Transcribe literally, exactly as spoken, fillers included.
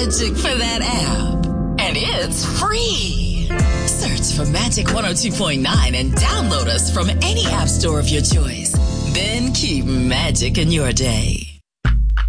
magic for that app. And it's free. Search for Magic one oh two point nine and download us from any app store of your choice. Then keep magic in your day.